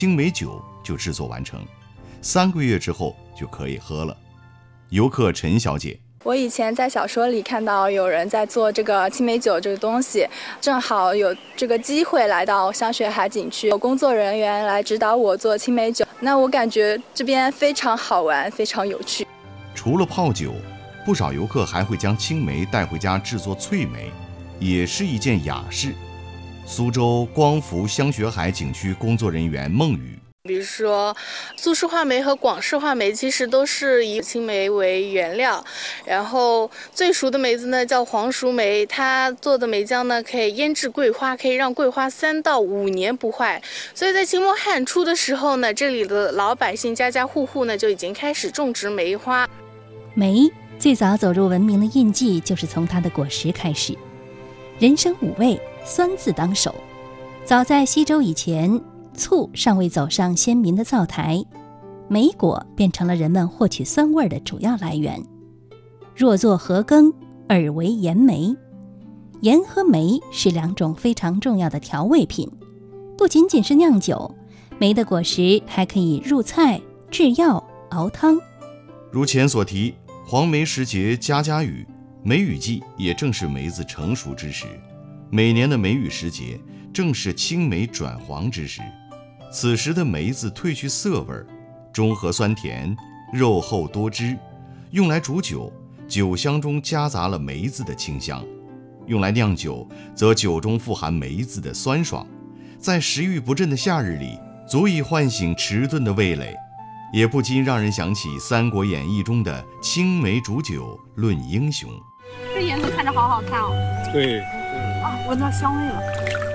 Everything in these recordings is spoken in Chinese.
青梅酒就制作完成，3个月之后就可以喝了。游客陈小姐， 我以前在小说里看到有人在做这个青梅酒这个东西，正好有这个机会来到香雪海景区，有工作人员来指导我做青梅酒，那我感觉这边非常好玩，非常有趣。 除了泡酒，不少游客还会将青梅带回家制作脆梅，也是一件雅事。苏州光福香雪海景区工作人员孟宇， 比如说苏式话梅和广式话梅其实都是以青梅为原料，然后最熟的梅子呢叫黄熟梅，它做的梅浆呢可以腌制桂花，可以让桂花3到5年不坏。所以在清末汉初的时候呢，这里的老百姓家家户户呢就已经开始种植梅花。 梅最早走入文明的印记就是从它的果实开始。人生5味，酸字当首。早在西周以前，醋尚未走上先民的灶台，梅果变成了人们获取酸味的主要来源。若作禾羹，而为盐梅。盐和梅是2种非常重要的调味品，不仅仅是酿酒，梅的果实还可以入菜、制药、熬汤。 如前所提，黄梅时节家家雨，梅雨季也正是梅子成熟之时。每年的梅雨时节，正是青梅转黄之时。此时的梅子褪去涩味，中和酸甜，肉厚多汁，用来煮酒，酒香中夹杂了梅子的清香；用来酿酒，则酒中富含梅子的酸爽。在食欲不振的夏日里，足以唤醒迟钝的味蕾，也不禁让人想起《三国演义》中的青梅煮酒论英雄。 这颜色看着好好看哦。 对啊，闻到香味了。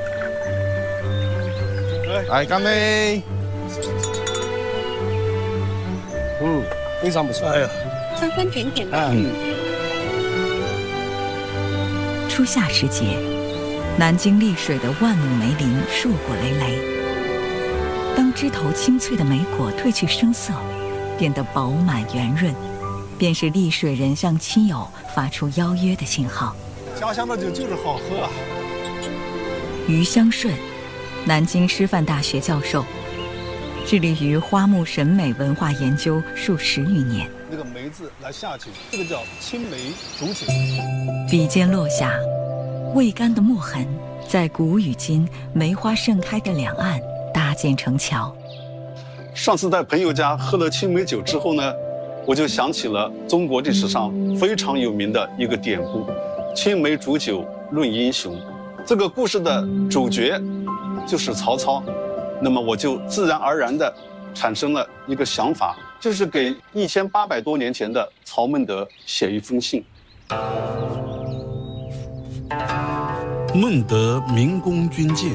来，干杯！非常不错。哎呀， 酸酸甜甜的。 初夏时节，南京丽水的万亩梅林硕果累累。当枝头青翠的梅果褪去生涩，变得饱满圆润，便是丽水人向亲友发出邀约的信号。 家乡的酒就是好喝啊！ 余香顺，南京师范大学教授，致力于花木审美文化研究数10余年。 那个梅子来下酒，这个叫青梅煮酒。 笔尖落下，未干的墨痕在古与今梅花盛开的两岸搭建成桥。 上次在朋友家喝了青梅酒之后呢，我就想起了中国历史上非常有名的一个典故“青梅煮酒论英雄”。这个故事的主角就是曹操，那么我就自然而然地产生了一个想法，就是给1800多年前的曹孟德写一封信。 孟德明公军舰，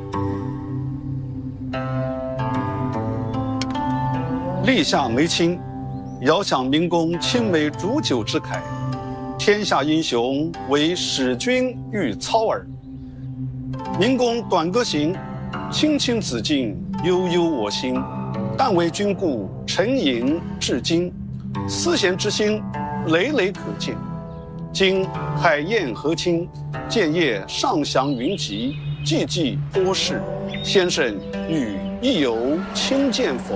立下梅青，遥想明公青梅煮酒之慨。天下英雄唯使君遇操耳。明公短歌行，青青子衿，悠悠我心。但为君故，沉吟至今。思贤之心，累累可见。今海晏河清，建业上祥云集，寂寂多事。先生与亦有亲见否？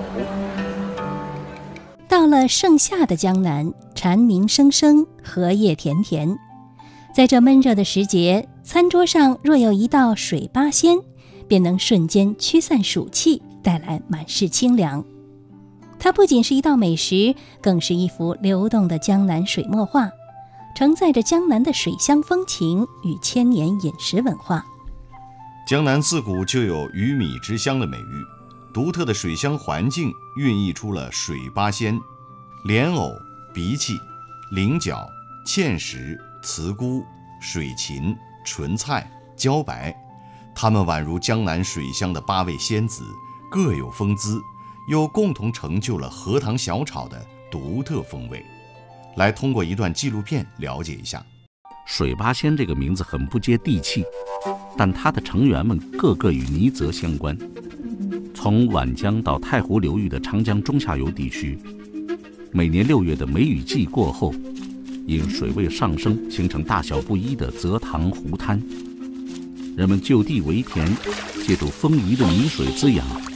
到了盛夏的江南，蝉鸣声声，荷叶田田。在这闷热的时节，餐桌上若有一道水八仙，便能瞬间驱散暑气，带来满室清凉。它不仅是一道美食，更是一幅流动的江南水墨画，承载着江南的水乡风情与千年饮食文化。 江南自古就有鱼米之乡的美誉，独特的水乡环境孕育出了水八仙：莲藕、荸荠、菱角、芡实、茨菇、水芹、莼菜、茭白。它们宛如江南水乡的8位仙子，各有风姿，又共同成就了荷塘小炒的独特风味。来通过一段纪录片了解一下。 水八仙这个名字很不接地气，但它的成员们个个与泥泽相关。从皖江到太湖流域的长江中下游地区，每年6月的梅雨季过后，因水位上升，形成大小不一的泽塘湖滩。人们就地为田，借助丰宜的泥水滋养，